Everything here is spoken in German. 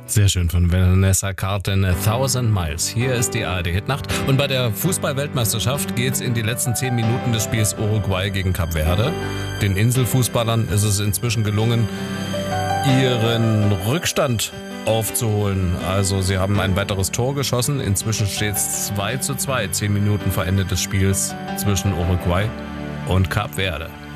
Sehr schön von Vanessa Carlton, 1000 Miles. Hier ist die ARD-Hitnacht. Und bei der Fußball-Weltmeisterschaft geht's in die letzten 10 Minuten des Spiels Uruguay gegen Kap Verde. Den Inselfußballern ist es inzwischen gelungen, ihren Rückstand aufzuholen. Also sie haben ein weiteres Tor geschossen. Inzwischen steht es 2:2, 10 Minuten vor Ende des Spiels zwischen Uruguay und Kap Verde.